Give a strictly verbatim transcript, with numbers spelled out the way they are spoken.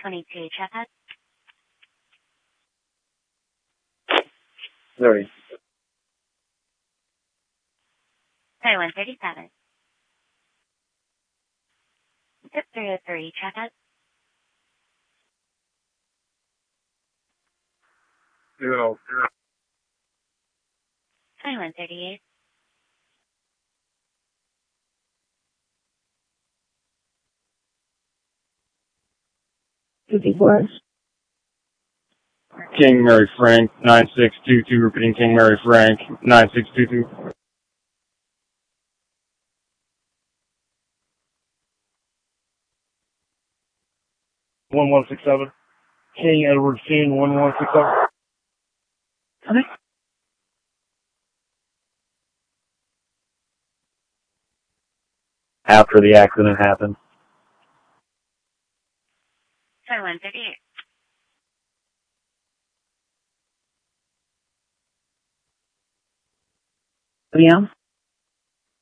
twenty-two, check out. Sorry. Sorry, one thirty-seven. Tip three oh three, check out. Zero. twenty-one thirty-eight. fifty-four. King Mary Frank, nine six two two, repeating King Mary Frank, nine six two two. one one six seven. King Edward King, one one six seven. Okay. After the accident happened. Sorry, one thirty-eight. Yeah.